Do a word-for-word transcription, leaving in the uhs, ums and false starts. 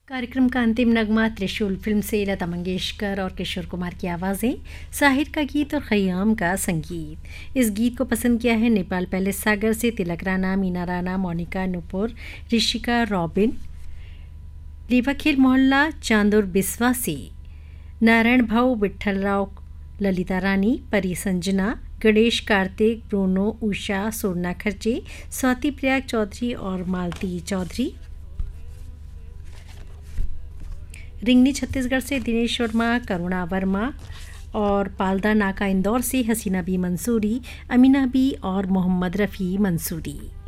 कार्यक्रम का अंतिम नगमा त्रिशूल फिल्म से लता मंगेशकर और किशोर कुमार की आवाज़ें, साहिर का गीत और खयाम का संगीत। इस गीत को पसंद किया है नेपाल पैलेस सागर से तिलक राणा, मीना राणा, मोनिका नुपुर, ऋषिका रॉबिन, लीवाखेल मोहल्ला चांदुर बिस्वा से नारायण भाऊ, विठ्ठलराव, ललिता रानी, परी संजना, गणेश कार्तिक, ब्रोनो, उषा, सोना खर्चे, स्वाति प्रयाग चौधरी और मालती चौधरी। रिंगनी छत्तीसगढ़ से दिनेश वर्मा, करुणा वर्मा और पालदा नाका इंदौर से हसीना बी मंसूरी, अमीना बी और मोहम्मद रफ़ी मंसूरी।